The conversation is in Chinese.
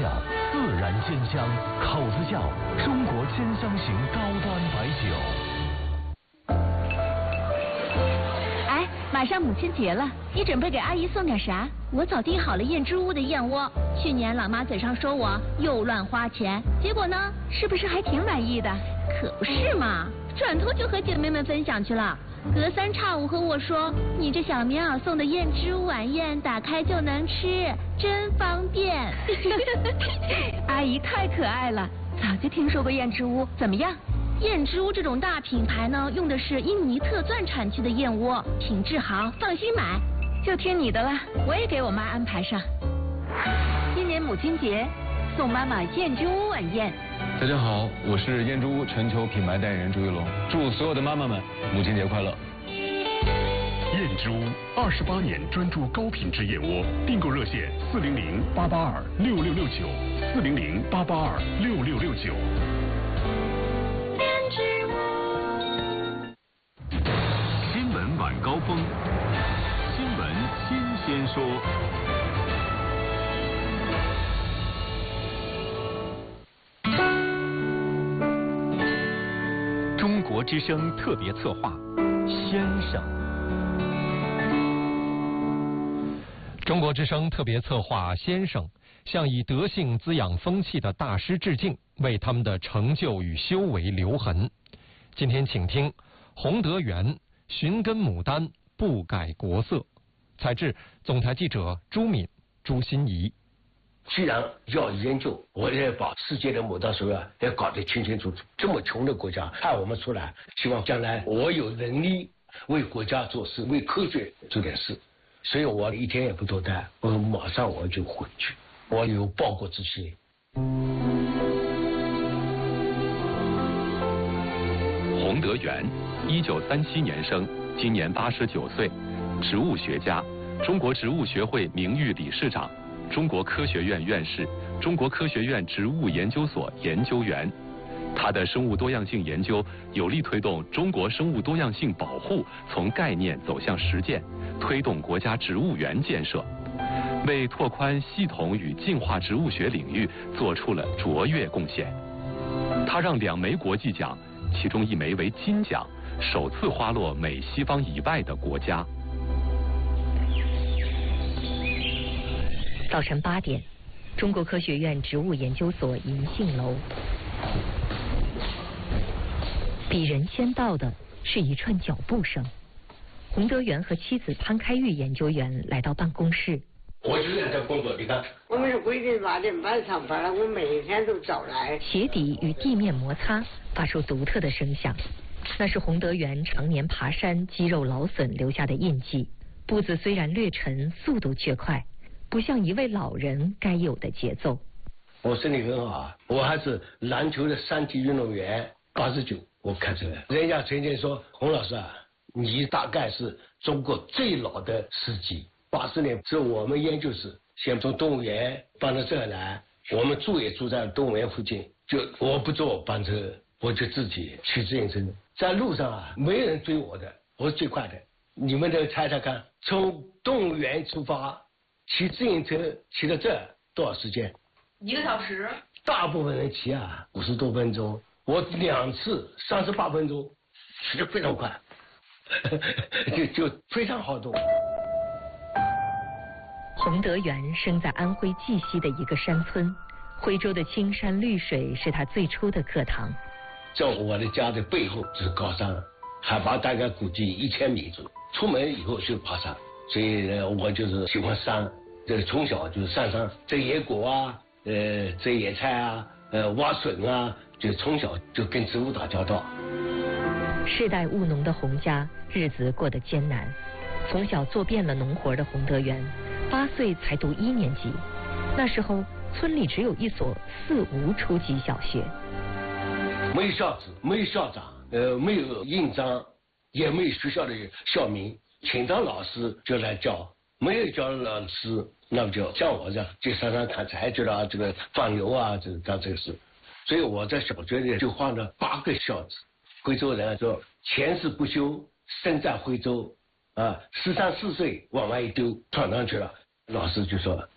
窖，自然鲜香，口子窖，中国鲜香型高端白酒。 哎，马上母亲节了，你准备给阿姨送点啥？我早订好了燕之屋的燕窝，去年老妈嘴上说我又乱花钱，结果呢，是不是还挺满意的？可不是嘛，转头就和姐妹们分享去了。隔三差五和我说，你这小棉袄送的燕之屋晚宴，打开就能吃，真方便。阿姨太可爱了，早就听说过燕之屋，怎么样？燕之屋这种大品牌呢，用的是印尼特钻产区的燕窝，品质好，放心买。就听你的了，我也给我妈安排上。今年母亲节，送妈妈燕之屋晚宴。 大家好，我是燕之屋全球品牌代言人朱一龙，祝所有的妈妈们母亲节快乐。 燕之屋28年专注高品质燕窝，订购热线400-882-6669，400-882-6669。 新闻晚高峰，新闻新鲜说。 中国之声特别策划，先生。中国之声特别策划先生向以德性滋养风气的大师致敬，为他们的成就与修为留痕。今天请听洪德元寻根牡丹，不改国色。采自总台记者朱敏、朱欣怡。 既然要研究，我也把世界的牡丹水啊也搞得清清楚楚。这么穷的国家派我们出来，希望将来我有能力为国家做事，为科学做点事。所以我一天也不多待，我马上我就回去，我有报国之心。 洪德元，1937年生，今年89岁，植物学家，中国植物学会名誉理事长，中国科学院院士，中国科学院植物研究所研究员。他的生物多样性研究有力推动中国生物多样性保护从概念走向实践，推动国家植物园建设，为拓宽系统与进化植物学领域做出了卓越贡献。他让2枚国际奖，其中1枚为金奖，首次花落美西方以外的国家。 早晨8点，中国科学院植物研究所银杏楼。比人先到的是一串脚步声。洪德元和妻子潘开玉研究员来到办公室。 我就在这工作，你看。 我们是规定8点半上班了，我每天都早来。 鞋底与地面摩擦，发出独特的声响。那是洪德元常年爬山、肌肉劳损留下的印记。步子虽然略沉，速度却快，不像一位老人该有的节奏。 我身体很好啊，我还是篮球的3级运动员，89我开出来。人家曾经说，洪老师啊，你大概是中国最老的司机。80年是我们研究室先从动物园搬到这儿来，我们住也住在动物园附近，就我不坐班车，我就自己骑自行车，在路上啊没人追我的，我是最快的。你们都猜猜看，从动物园出发骑自行车骑到这儿多少时间？1个小时。大部分人骑啊50多分钟，我2次38分钟，骑得非常快，就非常好动。 洪德元生在安徽绩溪的一个山村，徽州的青山绿水是他最初的课堂。 在我的家的背后是高山，海拔大概估计1000米左右。出门以后就爬山，所以呢，我就是喜欢山。这从小就是上山摘野果啊，摘野菜啊，挖笋啊，就从小就跟植物打交道。 世代务农的洪家日子过得艰难，从小做遍了农活的洪德元，8岁才读1年级。那时候村里只有一所4无初级小学， 没有校址，没有校长，没有印章，也没有学校的校名，请到老师就来教，没有教老师，那么就像我这样就上山砍柴去了，这个放牛啊，就干这个事。所以我在小学里就换了8个校址。徽州人说前世不修，身在徽州啊，13、14岁往外一丢，闯上去了。老师就说